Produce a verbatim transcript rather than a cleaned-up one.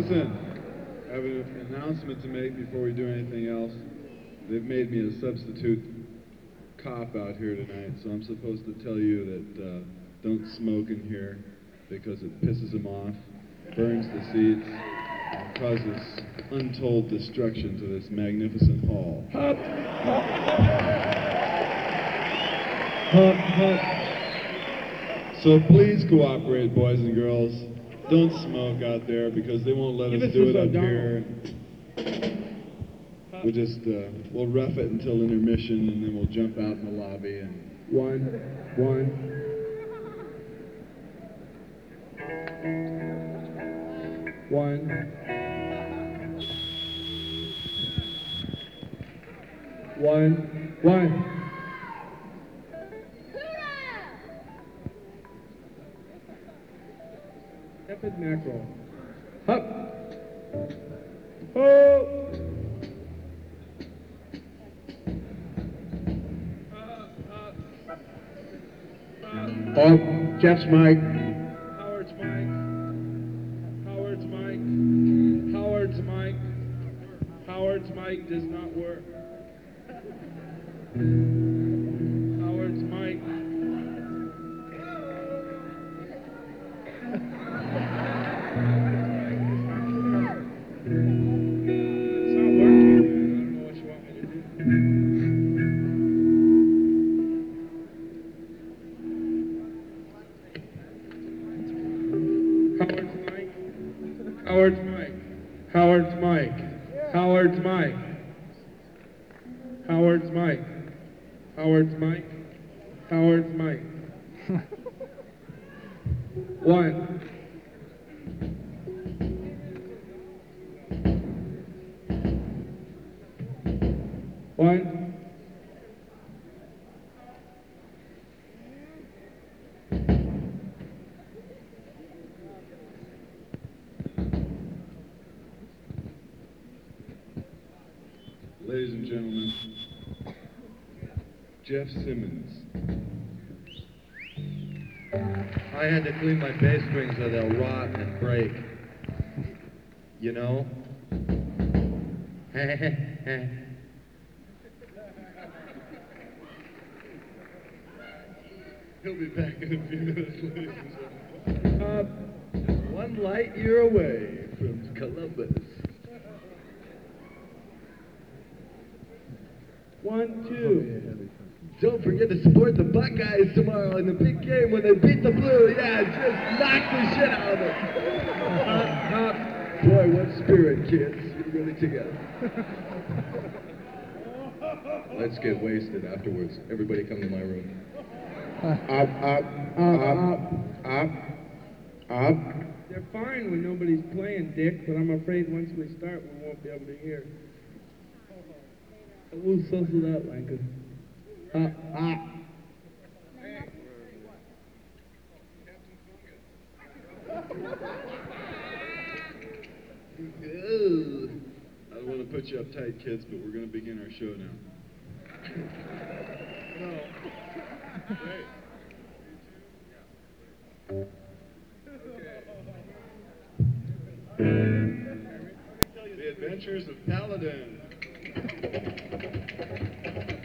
Listen, I have an announcement to make before we do anything else. They've made me a substitute cop out here tonight, so I'm supposed to tell you that uh, don't smoke in here because it pisses them off, burns the seats, and causes untold destruction to this magnificent hall. Hop, hop. Hop, hop. So please cooperate, boys and girls. Don't smoke out there because they won't let Give us us do it some up O'Donnell. here. We'll just, uh, we'll rough it until intermission, and then we'll jump out in the lobby and... One, one. One. One, one. Epic mackerel. Hup. Ho. Oh, Jeff's mic. Howard's mic. Howard's mic. Howard's mic. Howard's mic does not work. Howard's mic. It's not working, man. I don't know what you want me to do. Howard's mic. Howard's mic. Howard's mic. Howard's mic. Howard's mic. Howard's mic. One. One. Ladies and gentlemen, Jeff Simmons. I had to clean my bass strings or they'll rot and break. You know? He'll be back in a few minutes, ladies and gentlemen. Uh, just one light year away from Columbus. One, two. Don't forget to support the Buckeyes tomorrow in the big game when they beat the Blue. Yeah, just knock the shit out of them. Hop, hop. Boy, what spirit, kids. You're really together. Let's get wasted afterwards. Everybody come to my room. Up, up, up, up, up. They're fine when nobody's playing, Dick, but I'm afraid once we start, we won't be able to hear. We'll sussle that, Lincoln. Uh, ah. Ooh. I don't want to put you uptight, kids, but we're going to begin our show now. No. Great. The Adventures of Paladin.